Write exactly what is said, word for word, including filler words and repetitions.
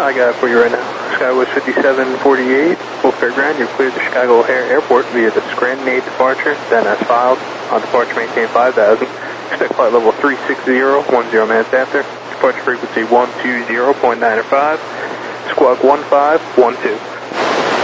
I got it for you right now. Skywest fifty-seven forty-eight, full fairground. You're cleared to Chicago O'Hare Airport via the Scranton eight departure, then as filed on departure maintain five thousand. Expect flight level three six zero, one zero minutes after. Departure frequency one two zero point nine five, squawk one five one two.